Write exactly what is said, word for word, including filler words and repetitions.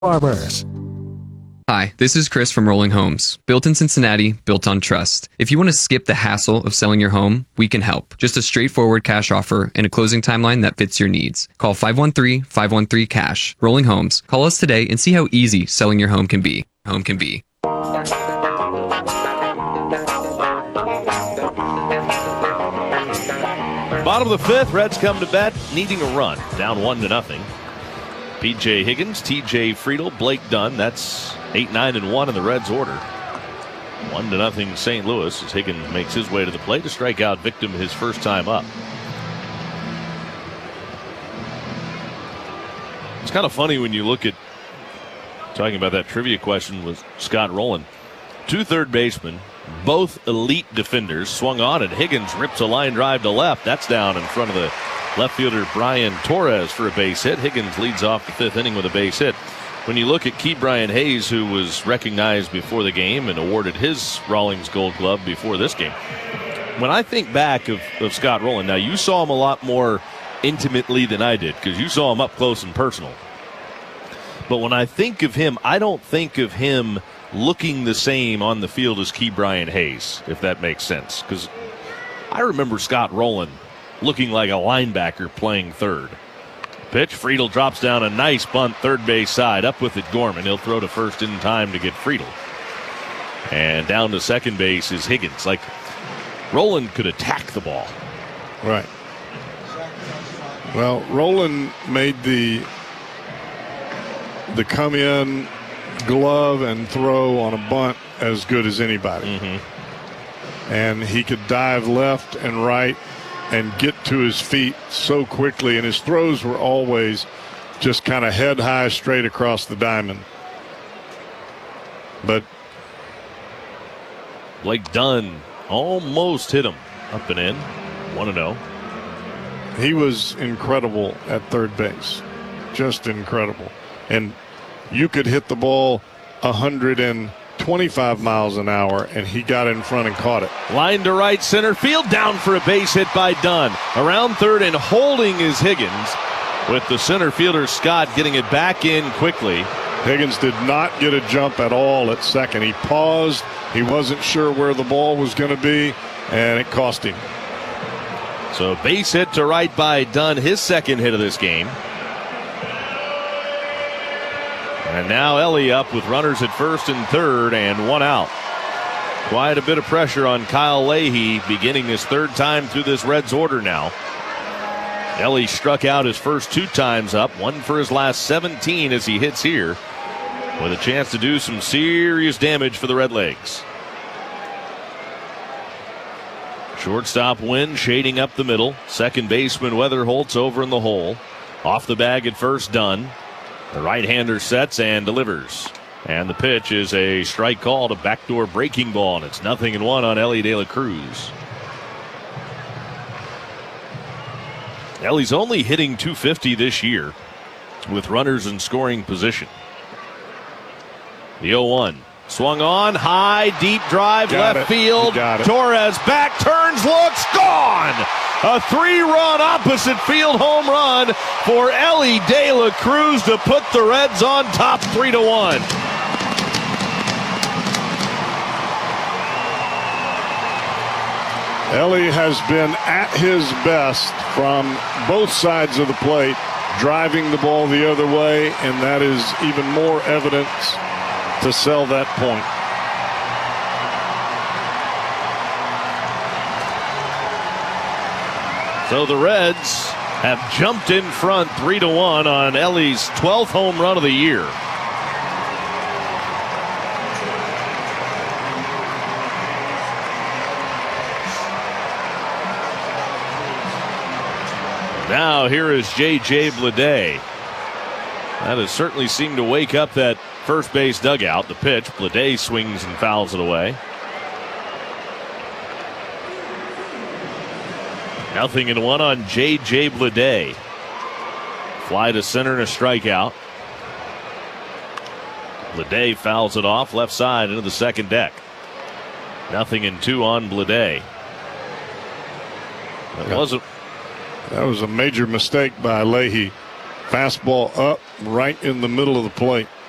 Farmers. Hi, this is Chris from Rolling Homes. Built in Cincinnati, built on trust. If you want to skip the hassle of selling your home, we can help. Just a straightforward cash offer and a closing timeline that fits your needs. Call five one three, five one three, cash. Rolling Homes. Call us today and see how easy selling your home can be. Home can be. Bottom of the fifth, Reds come to bat, needing a run, down one to nothing. P J Higgins, T J Friedel, Blake Dunn. That's eight, nine, and one in the Reds' order. One to nothing Saint Louis as Higgins makes his way to the plate to strike out Victim his first time up. It's kind of funny when you look at talking about that trivia question with Scott Rowland. Two third basemen, both elite defenders, swung on, and Higgins rips a line drive to left. That's down in front of the left fielder Brian Torres for a base hit. Higgins leads off the fifth inning with a base hit. When you look at Key Brian Hayes, who was recognized before the game and awarded his Rawlings Gold Glove before this game, when I think back of, of Scott Rowland, now you saw him a lot more intimately than I did because you saw him up close and personal. But when I think of him, I don't think of him looking the same on the field as Key Brian Hayes, if that makes sense. Because I remember Scott Rowland looking like a linebacker playing third. Pitch, Friedel drops down a nice bunt third base side. Up with it, Gorman. He'll throw to first in time to get Friedel. And down to second base is Higgins. Like, Rowland could attack the ball. Right. Well, Rowland made the the come in, glove, and throw on a bunt as good as anybody. Mm-hmm. And he could dive left and right and get to his feet so quickly, and his throws were always just kind of head high straight across the diamond. But Blake Dunn almost hit him up and in. one and oh. He was incredible at third base. Just incredible. And you could hit the ball one hundred twenty-five miles an hour, and he got in front and caught it. Line to right center field, down for a base hit by Dunn. Around third and holding is Higgins, with the center fielder Scott getting it back in quickly. Higgins did not get a jump at all at second. He paused. He wasn't sure where the ball was going to be, and it cost him. So base hit to right by Dunn, his second hit of this game. And now Ellie up with runners at first and third and one out. Quite a bit of pressure on Kyle Leahy beginning his third time through this Reds order now. Ellie struck out his first two times up, one for his last seventeen as he hits here, with a chance to do some serious damage for the Redlegs. Shortstop Wynn shading up the middle. Second baseman Weatherholtz over in the hole. Off the bag at first, Dunn. The right-hander sets and delivers. And the pitch is a strike call to backdoor breaking ball, and it's nothing and one on Ellie De La Cruz. Ellie's only hitting two fifty this year with runners in scoring position. The oh one. Swung on, high, deep drive, Got left it. field. Got it. Torres back, turns, looks, gone! A three-run opposite field home run for Ellie De La Cruz to put the Reds on top three to one. Ellie has been at his best from both sides of the plate, driving the ball the other way, and that is even more evidence to sell that point. So the Reds have jumped in front three to one on Ellie's twelfth home run of the year. Now here is J J Bleday. That has certainly seemed to wake up that first base dugout. The pitch, Bleday swings and fouls it away. Nothing in one on J J Bleday. Fly to center and a strikeout. Bleday fouls it off left side into the second deck. Nothing in two on Bleday. That wasn't. That was a major mistake by Leahy. Fastball up right in the middle of the plate.